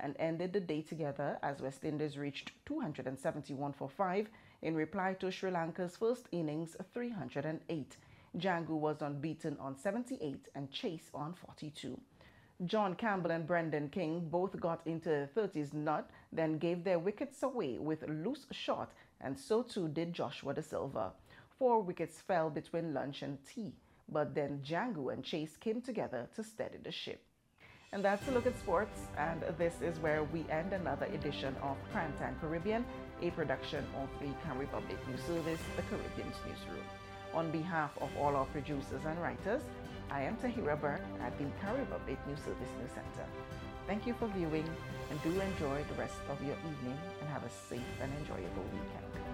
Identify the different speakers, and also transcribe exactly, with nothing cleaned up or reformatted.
Speaker 1: and ended the day together as West Indies reached two hundred seventy-one for five in reply to Sri Lanka's first innings three hundred eight. Jangu was unbeaten on seventy-eight and Chase on forty-two. John Campbell and Brendan King both got into the thirties not, then gave their wickets away with loose shot, and so too did Joshua Da Silva. Four wickets fell between lunch and tea, but then Jangu and Chase came together to steady the ship. And that's a look at sports, and this is where we end another edition of Primetime Caribbean, a production of the CarRepublic News Service, the Caribbean's newsroom. On behalf of all our producers and writers, I am Tahira Burke at the CarRepublic News Service News Center. Thank you for viewing, and do enjoy the rest of your evening and have a safe and enjoyable weekend.